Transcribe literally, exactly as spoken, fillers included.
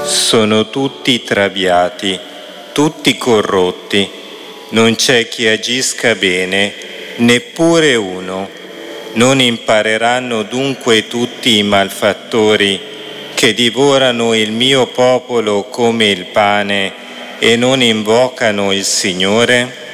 Sono tutti traviati, tutti corrotti, non c'è chi agisca bene, neppure uno. Non impareranno dunque tutti i malfattori che divorano il mio popolo come il pane e non invocano il Signore?